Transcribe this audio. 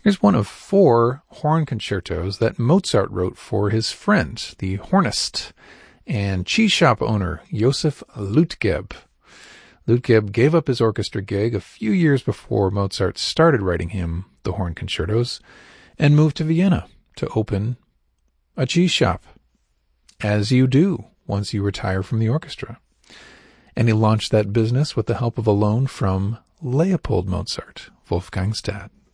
Here's one of 4 horn concertos that Mozart wrote for his friend, the hornist and cheese shop owner, Josef Lütgeb. Lütgeb gave up his orchestra gig a few years before Mozart started writing him the horn concertos and moved to Vienna to open a cheese shop, as you do once you retire from the orchestra. And he launched that business with the help of a loan from Leopold Mozart, Wolfgang's dad.